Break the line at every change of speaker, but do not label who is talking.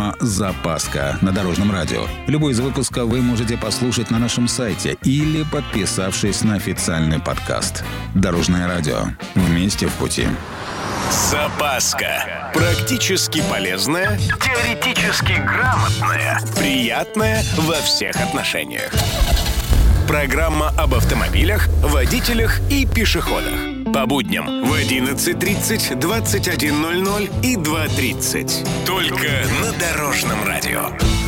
программа «Запаска» на Дорожном радио. Любой из выпусков вы можете послушать на нашем сайте или подписавшись на официальный подкаст. Дорожное радио. Вместе в пути.
Запаска. Практически полезная, теоретически грамотная, приятная во всех отношениях. Программа об автомобилях, водителях и пешеходах. По будням в 11:30, 21:00 и 2:30. Только на Дорожном радио.